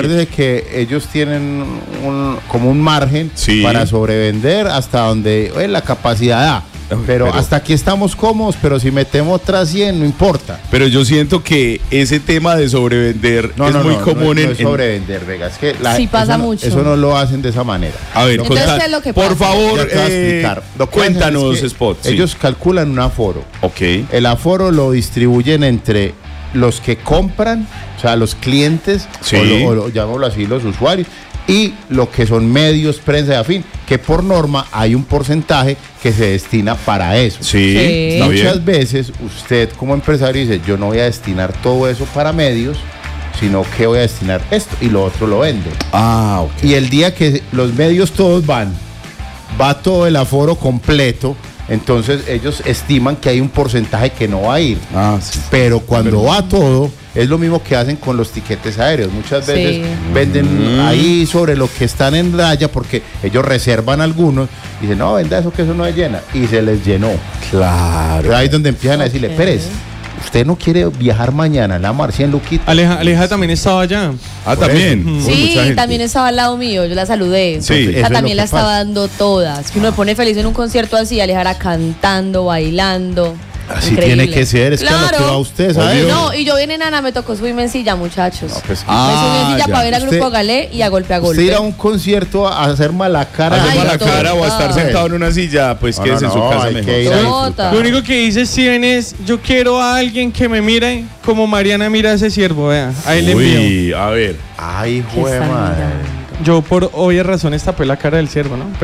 acuérdese que ellos tienen como un margen para sobrevender hasta donde la capacidad da. Pero hasta aquí estamos cómodos, pero si metemos otras 100 no importa. Pero yo siento que ese tema de sobrevender es muy común no es sobrevender, Vega, es que sí pasa mucho. Eso no lo hacen de esa manera. A ver, entonces, ¿qué es lo que pasa? Por favor, cuéntanos, Spot. Ellos calculan un aforo. Ok. El aforo lo distribuyen entre los que compran, o sea, los clientes, o llamémoslo así, los usuarios, y lo que son medios, prensa y afín, que por norma hay un porcentaje que se destina para eso. Sí. Muchas veces usted como empresario dice, yo no voy a destinar todo eso para medios, sino que voy a destinar esto y lo otro lo vendo. Y el día que los medios todos va todo el aforo completo, entonces ellos estiman que hay un porcentaje que no va a ir. Pero cuando va todo, es lo mismo que hacen con los tiquetes aéreos. Muchas veces venden ahí sobre lo que están en raya, porque ellos reservan algunos y dicen, no, venda eso que eso no es llena. Y se les llenó. Claro. Ahí es donde empiezan a decirle, Pérez, usted no quiere viajar mañana, la Marcia en Luquita. Aleja también estaba allá. También. Sí, también estaba al lado mío, yo la saludé. Sí. Ella también la estaba dando todas. Que uno me pone feliz en un concierto así, Alejara cantando, bailando. Así increíble. Tiene que ser, es que a lo que va usted, ¿sabes? No, y yo bien enana, me tocó subirme en silla, muchachos. No, pues, me subí en silla para ver al grupo Galé y a golpe a golpe. Usted ir a un concierto a hacer mala cara. O a estar sentado en una silla, pues quédese en su casa mejor. Lo único que dice Steven es, yo quiero a alguien que me mire como Mariana mira a ese ciervo, vea. Ahí le envío. A ver. Ay, jue madre. Yo por obvias razones tapé la cara del ciervo, ¿no?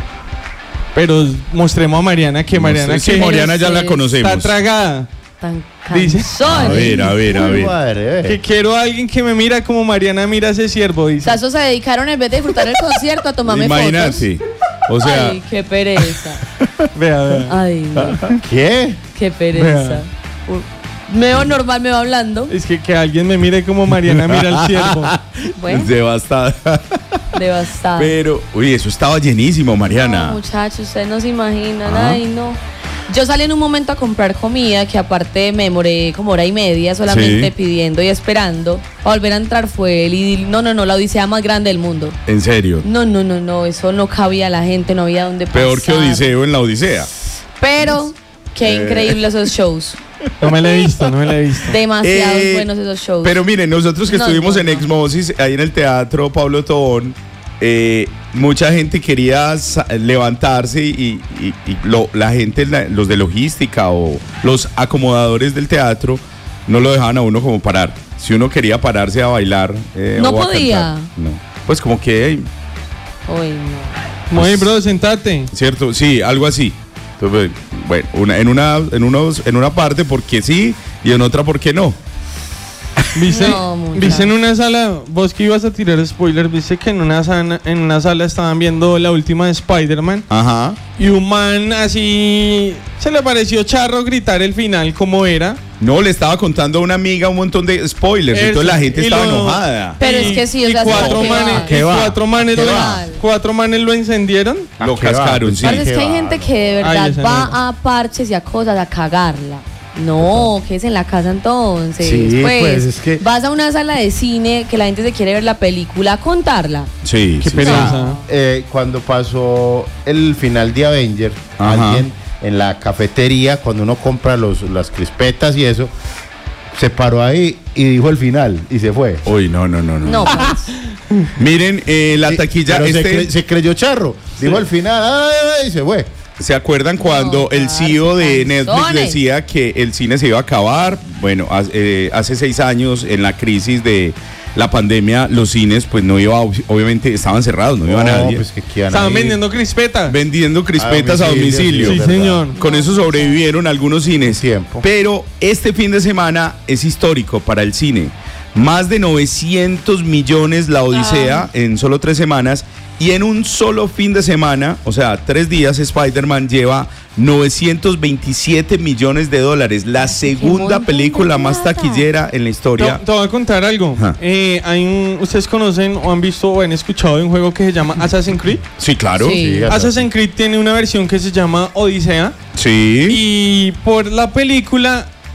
Pero mostremos a Mariana que Mariana ya la conocemos. Está tragada. Tan Dice, a ver. Madre, que quiero a alguien que me mira como Mariana mira a ese ciervo, dice. Esos se dedicaron en vez de disfrutar el concierto a tomarme Imagínate. fotos. O sea, ay, qué pereza. Vea. Ay, no. Qué pereza. Me veo normal, me va hablando. Es que alguien me mire como Mariana mira al ciervo. Bueno. Devastada. Pero, eso estaba llenísimo, Mariana. No, muchachos, ustedes no se imaginan. Ay, no. Yo salí en un momento a comprar comida, que aparte me demoré como hora y media solamente pidiendo y esperando. Para volver a entrar fue el idilio. No, la odisea más grande del mundo. ¿En serio? No, eso no cabía la gente, no había dónde pasar. Peor que Odiseo en la Odisea. Pero, qué increíbles esos shows. No me la he visto. Demasiado buenos esos shows. Pero miren, nosotros que estuvimos en Exmosis, ahí en el teatro Pablo Tobón, mucha gente quería levantarse y la gente, los de logística o los acomodadores del teatro no lo dejaban a uno como parar. Si uno quería pararse a bailar no o a podía cantar, no. Pues como que uy, no. Muy bro, sentate. Cierto, sí, algo así. Entonces, bueno, en una parte porque sí y en otra porque no. ¿Viste en una sala, vos que ibas a tirar spoiler, viste que en una sala estaban viendo la última de Spider-Man? Ajá. Y un man así se le pareció charro gritar el final como era. No, le estaba contando a una amiga un montón de spoilers, entonces la gente estaba enojada. Pero es que sí, o sea, cuatro manes lo encendieron. Lo cascaron, sí. Es que hay gente que de verdad va a parches y a cosas, a cagarla. No, que es en la casa entonces. Sí, pues es que vas a una sala de cine que la gente se quiere ver la película, a contarla. Sí, qué pereza. Cuando pasó el final de Avenger, alguien en la cafetería, cuando uno compra las crispetas y eso, se paró ahí y dijo el final y se fue. Uy, no. No, pues. Miren, la taquilla se creyó charro, dijo el final y se fue. ¿Se acuerdan cuando el CEO de Netflix decía que el cine se iba a acabar? Bueno, hace 6 años, en la crisis de la pandemia, los cines pues no iba, obviamente estaban cerrados, no iba nadie. Pues estaban vendiendo crispetas. Vendiendo crispetas a domicilio. Sí, señor. Con eso sobrevivieron algunos cines. Pero este fin de semana es histórico para el cine. Más de 900 millones la Odisea en solo 3 semanas. Y en un solo fin de semana, o sea, 3 días, Spider-Man lleva 927 millones de dólares. La segunda película más taquillera en la historia. Te voy a contar algo. ¿Ustedes conocen o han visto o han escuchado de un juego que se llama Assassin's Creed? Sí, claro. Sí. Assassin's Creed tiene una versión que se llama Odisea. Sí. Y por la película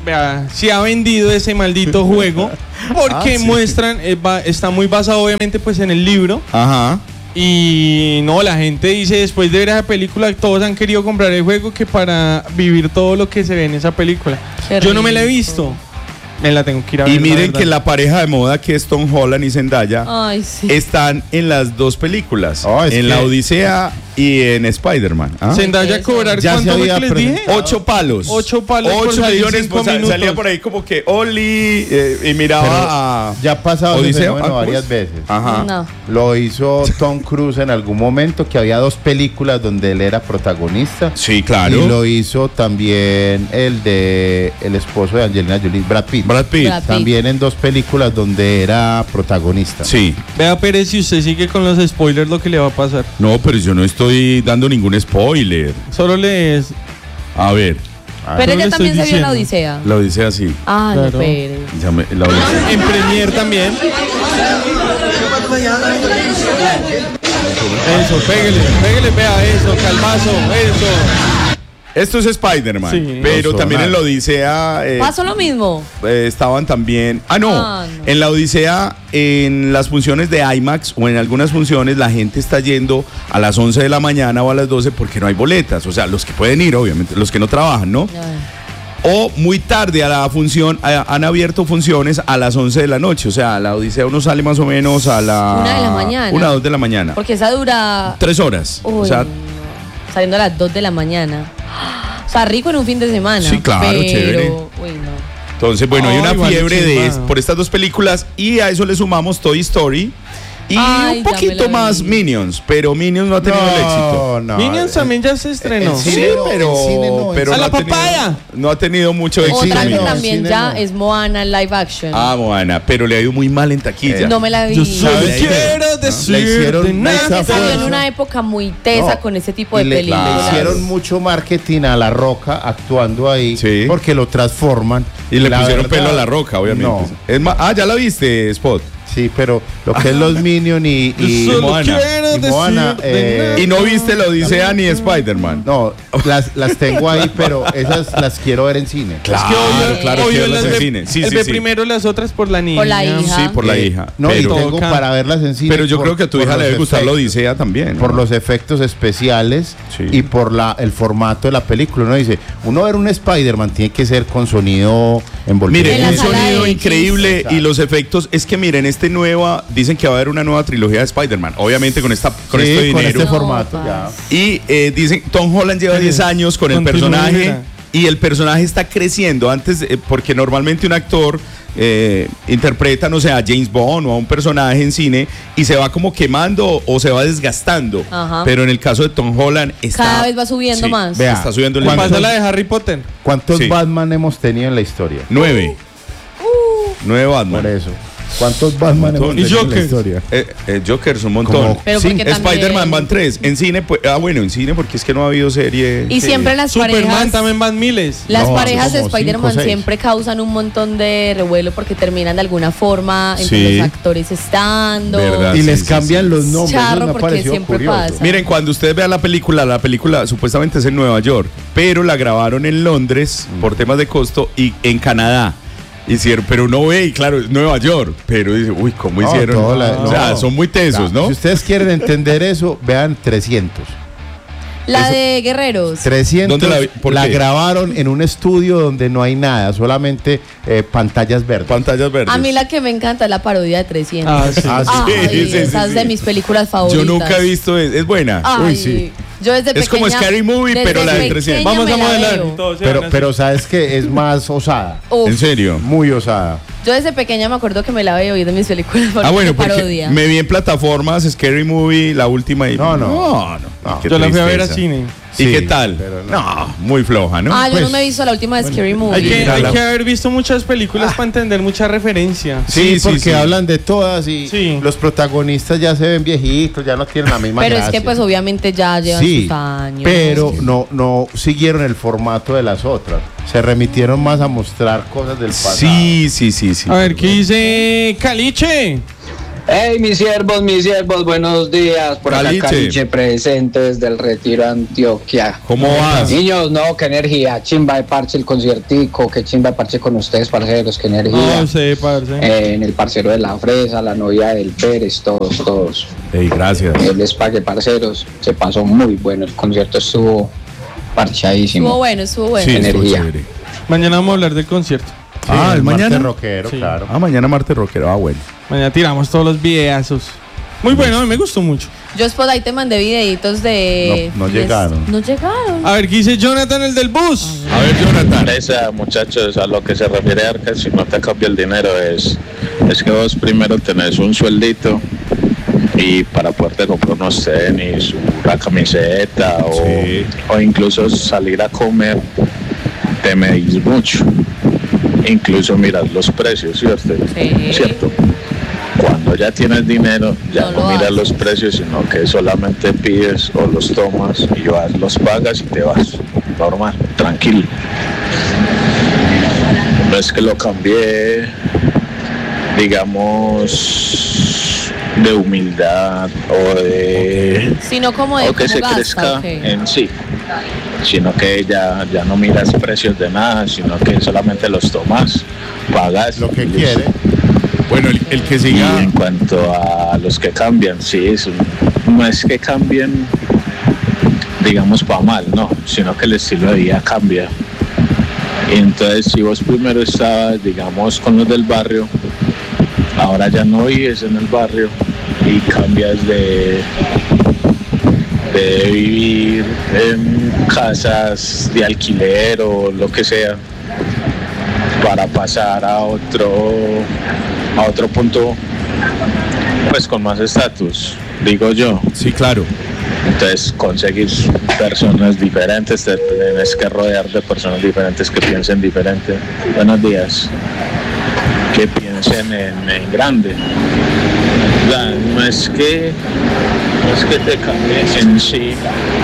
vea, se ha vendido ese maldito juego porque muestran, está muy basado obviamente pues en el libro. Ajá. Y no, la gente dice después de ver esa película todos han querido comprar el juego que para vivir todo lo que se ve en esa película. Yo no me la he visto. Me la tengo que ir a ver. Y miren que la pareja de moda que es Tom Holland y Zendaya están en las dos películas, en La Odisea y en Spider-Man. Zendaya cobrar, ¿cuánto fue que les dije? 8 palos. 8 palos 8 millones, pues, salía por ahí como que Oli y miraba ya ha pasado Odisea varias veces. Ajá. No. Lo hizo Tom Cruise en algún momento, que había 2 películas donde él era protagonista. Sí, claro. Y lo hizo también el esposo de Angelina Jolie, Brad Pitt. También en 2 películas donde era protagonista. Sí. Vea, Pérez, si usted sigue con los spoilers, lo que le va a pasar. No, pero yo no estoy dando ningún spoiler. Solo lees. A ver. Pero ella también se vio en La Odisea. La Odisea, sí. Ah, claro. no, Pérez. La Odisea. En Premiere también. Eso, pégale, vea eso, calmazo, eso. Esto es Spider-Man, sí, pero también en La Odisea... ¿Pasó lo mismo? Estaban también... no. En La Odisea, en las funciones de IMAX o en algunas funciones, la gente está yendo a las 11 de la mañana o a las 12 porque no hay boletas. O sea, los que pueden ir, obviamente, los que no trabajan, ¿no? O muy tarde a la función, han abierto funciones a las 11 de la noche. O sea, La Odisea uno sale más o menos a la... 1 de la mañana. 1 o 2 de la mañana. Porque esa dura... 3 horas. Uy, o sea, saliendo a las 2 de la mañana. O sea, rico en un fin de semana. Sí, claro, pero... chévere. Uy, no. Entonces, bueno, hay una fiebre vale, por estas 2 películas y a eso le sumamos Toy Story y un poquito más Minions, pero Minions no ha tenido el éxito. No, Minions también ya se estrenó. Sí, pero ¡a la no ha tenido, papaya! no ha tenido mucho éxito. Otra que no, también ya es Moana live action. Moana, pero le ha ido muy mal en taquilla. No me la vi. Yo solo quiero decirte nada. Salió en una época muy tesa con ese tipo de le películas. hicieron mucho marketing a La Roca actuando ahí, porque lo transforman. Y le pusieron pelo a La Roca, obviamente. No. Es más, ya la viste, Spot. Sí, pero lo que es los Minions y Moana. Y no viste La Odisea ni Spider-Man. No, las tengo ahí, pero esas las quiero ver en cine. Claro, claro, quiero verlas en cine. Sí, sí, primero las otras por la niña. Por la hija. Sí, por la hija. No, pero, y tengo para verlas en cine. Pero yo creo que a tu hija le debe gustar La Odisea también. Por los efectos especiales y por el formato de la película. Uno dice, uno ver un Spider-Man tiene que ser con sonido envolvente. Miren, un sonido increíble y los efectos. Es que miren, dicen que va a haber una nueva trilogía de Spider-Man. Obviamente con este dinero. Con este formato. Y dicen, Tom Holland lleva 10 años con el personaje. Y el personaje está creciendo antes, porque normalmente un actor interpreta, no sé, a James Bond o a un personaje en cine y se va como quemando o se va desgastando. Ajá. Pero en el caso de Tom Holland cada vez va subiendo más. Vea, está subiendo el nivel. Pasa la de Harry Potter. ¿Cuántos Batman hemos tenido en la historia? 9. 9 Batman. Por eso. ¿Cuántos Batman hemos tenido en la historia? Joker es un montón. Spider-Man van 3. En cine, pues, en cine porque es que no ha habido serie. Y siempre las Superman parejas. También van miles. Las parejas de Spider-Man siempre causan un montón de revuelo porque terminan de alguna forma entre los actores estando. ¿Verdad? Y les cambian los nombres. Charro, porque siempre pasa. Miren, cuando ustedes vean la película supuestamente es en Nueva York, pero la grabaron en Londres por temas de costo y en Canadá. Hicieron, pero uno ve y claro, es Nueva York, pero dice, uy, ¿cómo hicieron? O sea, son muy tesos, ¿no? Si ustedes quieren entender eso, vean 300. La de Guerreros. 300 la grabaron en un estudio donde no hay nada, solamente pantallas verdes. A mí la que me encanta es la parodia de 300. Esa es de mis películas favoritas. Yo nunca he visto, es buena. Uy, sí. Yo desde pequeña, es como Scary Movie, pero la de 300. Vamos a modelar. Pero sabes que es más osada. ¿En serio? Muy osada. Yo desde pequeña me acuerdo que me la veo y es de mis películas favoritas. Bueno, parodia. Me vi en plataformas Scary Movie, la última. Y No. Yo la fui a ver a cine. ¿Y qué tal? No, muy floja, ¿no? Yo no me he visto la última de Scary Movie. Hay que haber visto muchas películas para entender mucha referencia. Sí, porque hablan de todas y los protagonistas ya se ven viejitos, ya no tienen la misma Pero gracia. Es que pues obviamente ya llevan sus años. Pero no siguieron el formato de las otras. Se remitieron más a mostrar cosas del pasado. Sí. A ver, ¿qué dice Caliche? Hey, mis siervos, buenos días. Por acá Caliche presente desde el Retiro, Antioquia. ¿Cómo vas? Niños, no, qué energía. Chimba de parche el conciertico. Qué chimba de parche con ustedes, parceros. Qué energía. No sé, parce. En el parcero de la Fresa, la novia del Pérez, todos. Hey, gracias. Les pague, parceros. Se pasó muy bueno. El concierto estuvo parchadísimo. Estuvo bueno. Sí, energía. Mañana vamos a hablar del concierto. Sí, ¿el mañana? Martes rockero, sí. Claro. Mañana martes rockero, bueno. Mañana tiramos todos los videazos. Muy bueno, a mí me gustó mucho. Yo después ahí te mandé videitos de... No llegaron. No llegaron. A ver, ¿qué dice Jonathan, el del bus? A ver, Jonathan. Esa, muchachos, a lo que se refiere Arca, si no te cambia el dinero, es que vos primero tenés un sueldito y para poderte comprar unos tenis, una camiseta o incluso salir a comer, te medís mucho. Incluso miras los precios, ¿cierto? Sí. ¿Cierto? Cuando ya tienes dinero, ya no miras los precios, sino que solamente pides o los tomas y vas, los pagas y te vas. Normal, tranquilo. No es que lo cambié, digamos, de humildad o de... Sino como de o que se crezca en sí. Sino que ya no miras precios de nada, sino que solamente los tomas, pagas lo que quiere. Bueno, el que siga. Y en cuanto a los que cambian, sí, no es que cambien, digamos, para mal, no, sino que el estilo de vida cambia. Y entonces, si vos primero estabas, digamos, con los del barrio, ahora ya no vives en el barrio y cambias de vivir en casas de alquiler o lo que sea para pasar a otro punto, pues con más estatus, digo yo. Sí, claro. Entonces conseguir personas diferentes, te tienes que rodear de personas diferentes que piensen diferente. Buenos días. Que piensen en grande. No es que te cambies en sí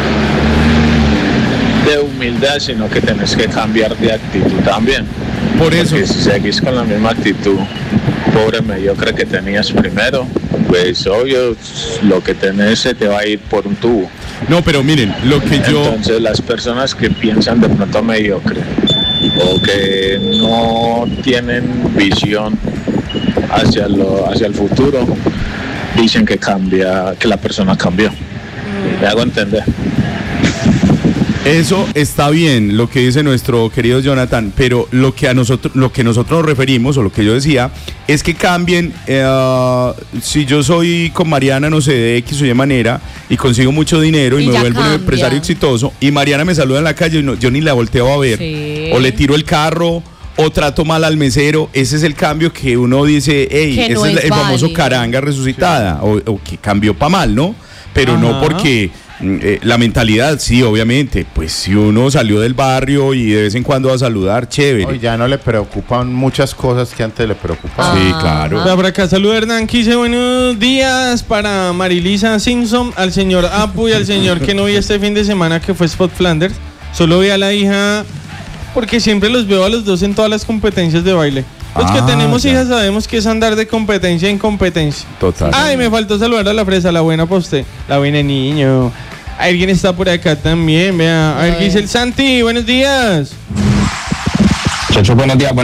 de humildad, sino que tenés que cambiar de actitud también. Por eso. Porque si seguís con la misma actitud pobre mediocre que tenías primero, pues obvio lo que tenés se te va a ir por un tubo. No, pero miren, lo que yo... Entonces las personas que piensan de pronto mediocre o que no tienen visión hacia el futuro, dicen que la persona cambió. Me hago entender. Eso está bien, lo que dice nuestro querido Jonathan, pero lo que nosotros nos referimos, o lo que yo decía, es que cambien. Si yo soy con Mariana, no sé, de X o Y manera, y consigo mucho dinero y me vuelvo un empresario exitoso, y Mariana me saluda en la calle y yo ni la volteo a ver, o le tiro el carro, o trato mal al mesero. Ese es el cambio que uno dice, hey, ese es el famoso caranga resucitada, o que cambió para mal, ¿no? Pero no porque... la mentalidad, sí, obviamente, pues si uno salió del barrio y de vez en cuando va a saludar, chévere. Hoy ya no le preocupan muchas cosas que antes le preocupaban. Sí, claro. Por acá saluda Hernán, que dice buenos días para Marilisa Simpson, al señor Apu y al señor que no vi este fin de semana, que fue Spot Flanders. Solo vi a la hija porque siempre los veo a los dos en todas las competencias de baile. Los que tenemos hijas sabemos que es andar de competencia en competencia. Total. Ay, me faltó saludar a la Fresa, la buena para usted. La buena niño. Alguien está por acá también, vea. A ver qué dice el Santi. Buenos días. Muchachos, buenos días.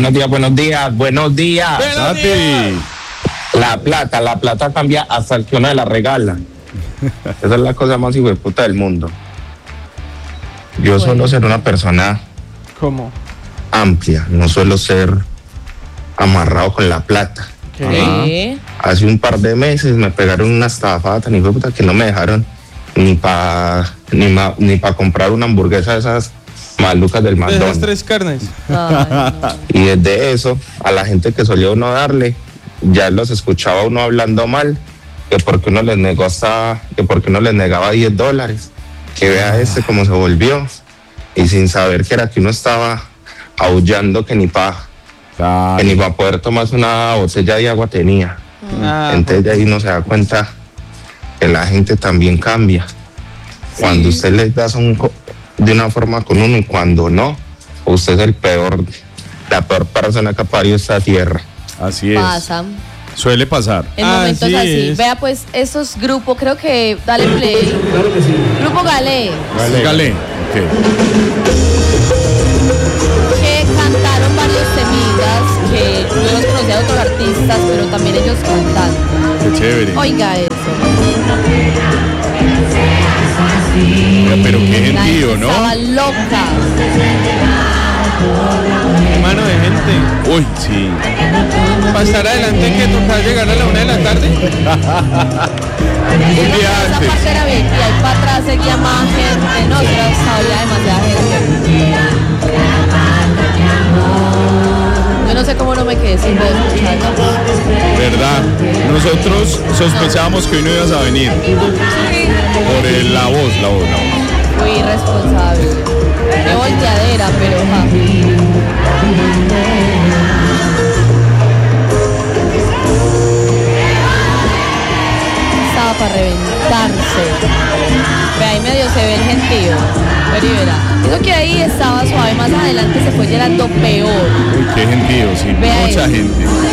Santi. La plata cambia hasta el que uno la regala. Esa es la cosa más hijueputa del mundo. Yo suelo ser una persona... ¿Cómo? Amplia, no suelo ser amarrado con la plata. ¿Qué? Hace un par de meses me pegaron una estafada tan hijueputa que no me dejaron ni para comprar una hamburguesa de esas malucas del McDonald's. De esas 3 carnes. Ay, no. Y desde eso, a la gente que solía uno darle, ya los escuchaba uno hablando mal, que porque uno les negó que porque uno les negaba $10, que vea cómo se volvió, y sin saber que era que uno estaba aullando que ni para poder tomarse una botella de agua tenía. Entonces de ahí uno se da cuenta que la gente también cambia. Cuando usted les da de una forma con uno y cuando no, usted es la peor persona que ha parido esta tierra. Así es. Pasa. Suele pasar. En momentos Así así. es. Vea, pues, esos grupos, creo que. Dale play. Claro que sí. Grupo Galé. Gale. Ok. Que cantaron varios temidas que yo los conocía de otros artistas, pero también ellos cantando. Qué chévere. Oiga eso. Oiga, pero qué La gentío, gente ¿no? estaba loca. Mano de gente. Uy, sí. Para estar adelante hay que tocar llegar a la 1 de la tarde. Un día Esa antes. parte era bien, y ahí para atrás seguía más gente. No, pero había demasiada gente. Yo no sé cómo no me quedé sin poder escucharla. ¿Verdad? Nosotros sospechábamos que hoy no ibas a venir. Por la voz. Fui irresponsable. Qué volteadera, pero estaba para reventarse. Ve ahí medio se ve el gentío. Pero y verá. Eso que ahí estaba suave, más adelante se fue llenando peor. Uy, qué gentío, sí. Vea Mucha eso. gente.